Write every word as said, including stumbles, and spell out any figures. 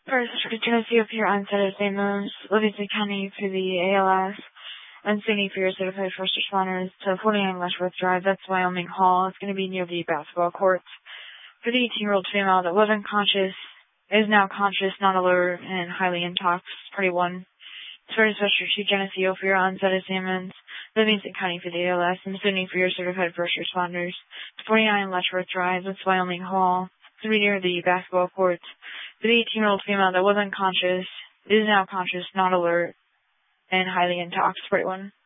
First, we're going to see if you're on set of Amos, Livingston County for the A L S, and Sydney for your certified first responders to forty-nine Leshworth Drive. That's Wyoming Hall. It's going to be near the basketball courts. For the eighteen-year-old female that was unconscious, is now conscious, not alert, and highly intox. Party one. First, Special Chief Geneseo for your on set of Amos, Livingston County for the A L S, and Sydney for your certified first responders to forty-nine Leshworth Drive. That's Wyoming Hall. To be near the basketball courts. For the eighteen-year-old female that was unconscious, is now conscious, not alert, and highly intox. Party one.